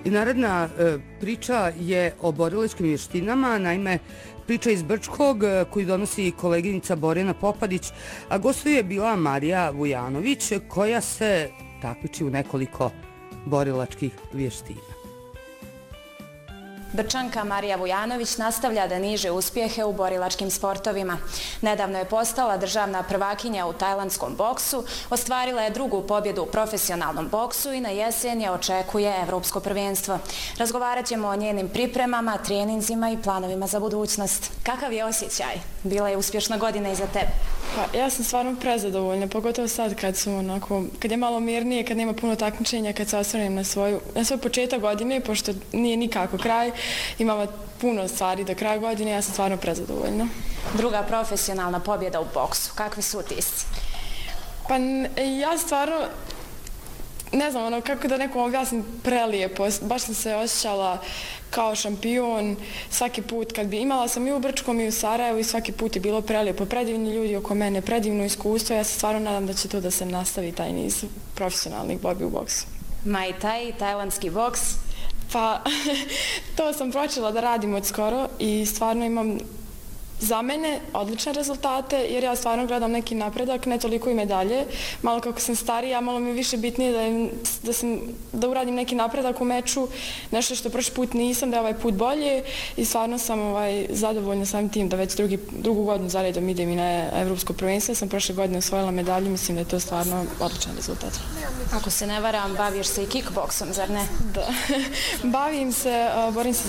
I naredna priča je o borilačkim vještinama, naime priča iz Brčkog koju donosi koleginica Borjana Popadić, a gostuje je bila Marija Vujanović koja se takmiči u nekoliko borilačkih vještina. Brčanka Marija Vujanović nastavlja da niže uspjehe u borilačkim sportovima. Nedavno je postala državna prvakinja u tajlandskom boksu, ostvarila je drugu pobjedu u profesionalnom boksu i na jesen je očekuje Evropsko prvenstvo. Razgovarat ćemo o njenim pripremama, treninzima i planovima za budućnost. Kakav je osjećaj? Bila je uspješna godina iza tebe. Pa, ja sam stvarno prezadovoljna, pogotovo sad kad je malo mirnije, kad nema puno takmičenja, kad se osvrnem na svoj početak godine, pošto nije nikako kraj, imamo puno stvari do kraja godine, ja sam stvarno prezadovoljna. Druga profesionalna pobjeda u boksu, kakvi su utisci? Pa ja stvarno, ne znam, kako da nekom objasnim, prelijepo. Baš sam se osjećala kao šampion. Svaki put kad bi imala sam i u Brčkom i u Sarajevu i svaki put je bilo prelijepo. Predivni ljudi oko mene, predivno iskustvo. Ja se stvarno nadam da će to da se nastavi taj niz profesionalnih borbi u boksu. Muay Thai, tajlandski boks? Pa, to sam počela da radim od skoro i stvarno imam za mene odlične rezultate, jer ja stvarno gledam neki napredak, ne toliko i medalje. Malo kako sam starija, malo mi je više bitnije da uradim neki napredak u meču, nešto što prošli put nisam, da je ovaj put bolje i stvarno sam zadovoljna samim tim da već drugu godinu za redom idem i na Evropsko prvenstvo. Sam prošle godine osvojila medalju, mislim da je to stvarno odličan rezultat. Ako se ne varam, baviš se i kickboksom, zar ne? Da. Borim se